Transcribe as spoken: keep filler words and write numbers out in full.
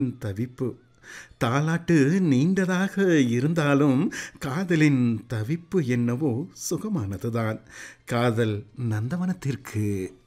தவிப்பு. தாலாட்டு நீண்டதாக இருந்தாலும் காதலின் தவிப்பு என்னவோ சுகமானதுதான். காதல் நந்தவனத்திற்கு